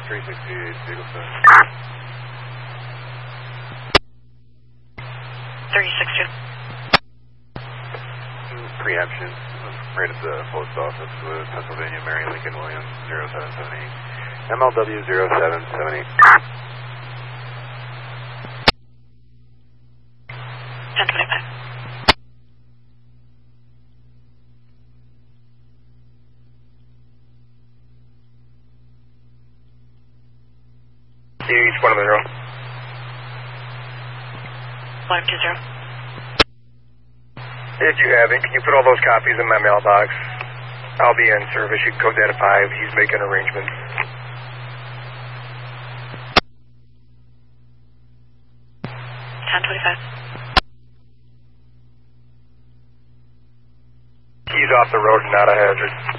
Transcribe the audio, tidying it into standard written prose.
368, Eagleston. 362. Preemption. Right at the post office with Pennsylvania Mary Lincoln Williams 0778. MLW 0778. 1025. Each 110. 120. If you have it, can you put all those copies in my mailbox? I'll be in service. You can code that at 5. He's making arrangements. He's off the road and not a hazard.